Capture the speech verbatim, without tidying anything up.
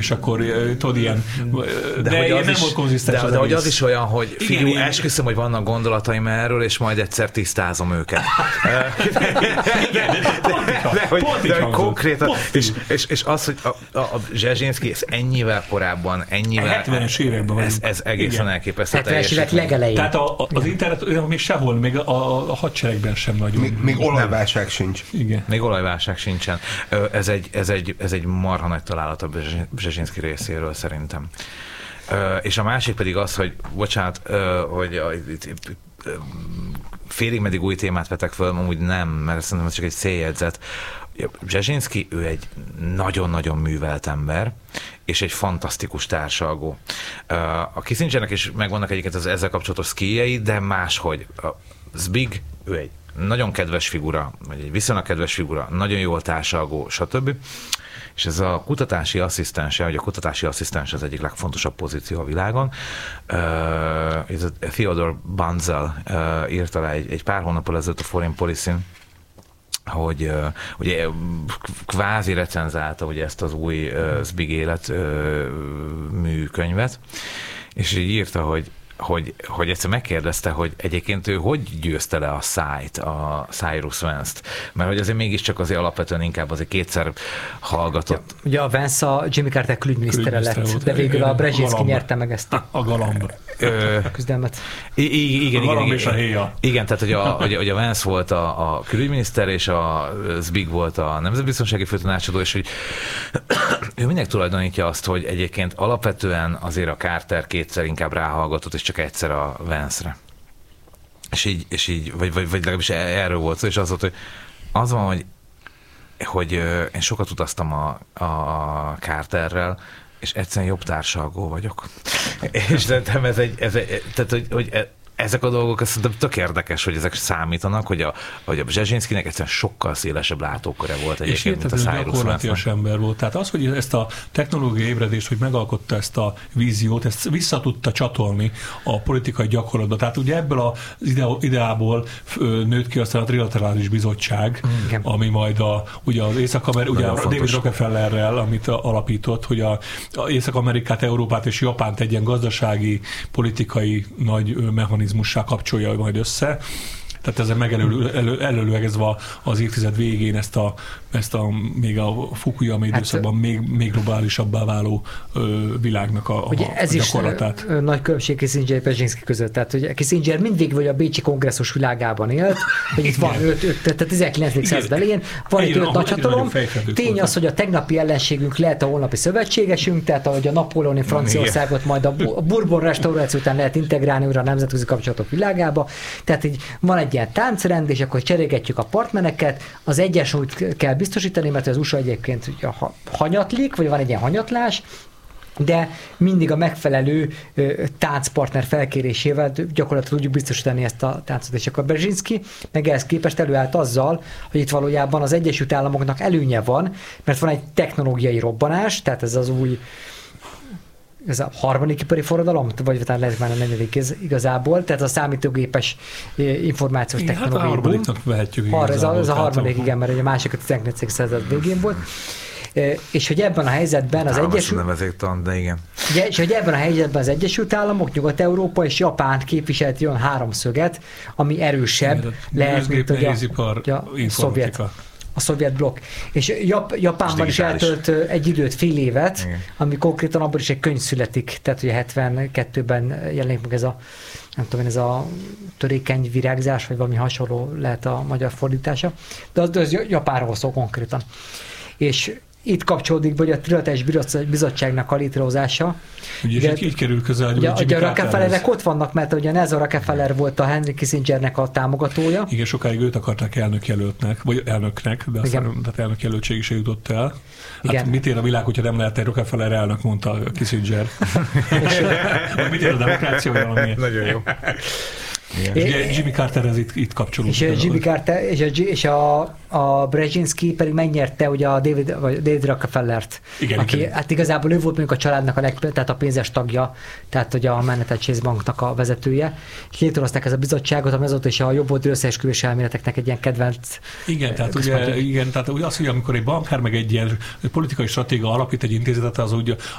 és akkor tudod ilyen, de, de hogy nem volt konzisztens. De, az de hogy egész. az is olyan, hogy figyelj, igen, esküszöm, hogy vannak gondolataim erről, és majd egyszer tisztázom őket. De hogy, de, hogy konkrétan, és, és, és az, hogy a, a, a Brzezinski, ez ennyivel korábban, ennyivel... hetvenes években ez, ez egészen elképesztő. hetvenes évek legelején. Tehát a, a, az internet még sehol, még a, a hadseregben sem nagyon. Még, még olajválság sincs. Igen. Még olajválság sincsen. Ez egy, ez egy, ez egy marha nagy találat a Brzezinski részéről szerintem. És a másik pedig az, hogy bocsánat, hogy a, félig meddig új témát vetek föl, amúgy nem, mert szerintem ez csak egy széljegyzet. Brzezinski, ő egy nagyon-nagyon művelt ember, és egy fantasztikus társalgó. A Kissingernek is megvannak egyiket az ezzel kapcsolatos szkíjei, de máshogy. A Zbig, ő egy nagyon kedves figura, vagy egy viszonylag kedves figura, nagyon jól társalgó, stb. És ez a kutatási asszisztense, hogy a kutatási asszisztens az egyik legfontosabb pozíció a világon. Ez a Theodore Banzel írta le egy, egy pár hónappal ezelőtt a Foreign Policy-n, hogy ugye kvázi recenzálta ugye ezt az új Zbig élet műkönyvet, és így írta, hogy Hogy, hogy egyszer megkérdezte, hogy egyébként ő hogy győzte le a szájt, a Cyrus Vance-t, mert hogy azért mégiscsak azért alapvetően inkább azért kétszer hallgatott. Ja, ugye a Vance a Jimmy Carter külügyminisztere lett, volt, de végül a Brzezinski nyerte meg ezt a, a galamb. A küzdelmet. I- igen, a galamb igen, és a héja. Igen, tehát hogy a, hogy, hogy a Vance volt a, a külügyminiszter, és a Zbig volt a nemzetbiztonsági főtanácsadó, és hogy ő minek tulajdonítja azt, hogy egyébként alapvetően azért a Carter kétszer inkább ráhallgatott, és csak egyszer a Vance-re. És így, és így vagy, vagy, vagy legalábbis erről volt szó, és az volt, hogy az van, hogy, hogy én sokat utaztam a, a Carterrel, és egyszerűen jobb társalgó vagyok. És szerintem ez egy, ez egy tehát, hogy, hogy ezek a dolgok, szerintem tök érdekes, hogy ezek számítanak, hogy a, hogy a Brzezinskinek egyszerűen sokkal szélesebb látóköre volt egyébként, mint a Cyrus Vance-nak. Ember volt. Tehát az, hogy ezt a technológiai ébredést, hogy megalkotta ezt a víziót, ezt vissza tudta csatolni a politikai gyakorlatba. Tehát ugye ebből az ideából nőtt ki aztán a trilaterális bizottság, mm. ami majd a, ugye az Észak-Amer, ugye a David Rockefellerrel, amit alapított, hogy a, a Észak-Amerikát, Európát és Japánt egy ilyen gazdasági, politikai nagy mechanizmus mussá kapcsolja majd össze. Tehát ezzel megelőlegezve az évtized végén ezt a, ezt a még a Fukuyama időszakban hát, még, még globálisabbá váló ö, világnak a, a, ez a gyakorlatát. Ez is nagy különbség Kissinger és Brzezinski között. Tehát hogy Kissinger mindig vagy a Bécsi kongresszus világában élt, hogy itt van öt, öt, tehát tizenkilencedik század elején van egy öt nagyhatalom. Tény az, hogy a tegnapi ellenségünk lehet a holnapi szövetségesünk, tehát ahogy a napóleoni Franciaországot majd a Bourbon restauráció után lehet integrálni újra a nemzetközi kapcsolatok világába. Tehát így van egy ilyen táncrend, és akkor cserélgetjük a partnereket, az egyensúlyt kell biztosítani, mert az u es á egyébként hanyatlik, vagy van egy ilyen hanyatlás, de mindig a megfelelő ö, táncpartner felkérésével gyakorlatilag tudjuk biztosítani ezt a táncot. És akkor Brzezinski meg ehhez képest előállt azzal, hogy itt valójában az Egyesült Államoknak előnye van, mert van egy technológiai robbanás, tehát ez az új ez a harmadik ipari forradalom, vagy talán lehet már a negyedik igazából, tehát a számítógépes információs igen, technológiai. Hát a harmadiknak vehetjük Har, ez, a, ez a harmadik, igen, mert a másik a tizenkilencedik század végén volt. És hogy ebben a helyzetben az Egyesült Államok, de igen. Ugye, és hogy ebben a helyzetben az Egyesült Államok, Nyugat-Európa és Japán képviselt olyan háromszöget, ami erősebb igen, lehet, mint hogy a, a szovjet. a szovjet blokk. És Jap- Japánban is eltölt egy időt, fél évet, igen. Ami konkrétan abban is egy könyv születik, tehát ugye hetvenkettőben jelenik meg ez a, nem tudom, ez a törékeny virágzás, vagy valami hasonló lehet a magyar fordítása, de az, de az Japánról szól konkrétan. És itt kapcsolódik be, hogy a Trilaterális Bizottságnak a létrehozása. Ugye, ugye így kerül közel. Ugye, ugye a Rockefellerek ott vannak, mert ugye Nelson Rockefeller volt a Henry Kissingernek a támogatója. Igen, sokáig őt akarták elnökjelöltnek, vagy elnöknek, de aztán tehát elnökjelöltség is jutott el. Hát igen. Mit ér a világ, hogyha nem lehet egy Rockefeller elnök, mondta Kissinger. Mit ér a demokrácia, vagy valamiért? Nagyon jó. Igen. És ugye Jimmy Carterhez itt, itt kapcsolódik. És Jimmy Carter és a, és a, a Brzezinski pedig megnyerte ugye a David, vagy David Rockefellert, igen, aki igen. Hát igazából ő volt mondjuk a családnak a leg, tehát a pénzes tagja, tehát ugye a Manhattan Chase Banknak a vezetője. És létrehozták ez a bizottságot, ami azóta is a jobboldali összeesküvés elméleteknek egy ilyen kedvenc. Igen, tehát ugye, igen, tehát ugye az, hogy amikor egy bankár meg egy ilyen politikai stratéga alapít egy intézetet, az úgy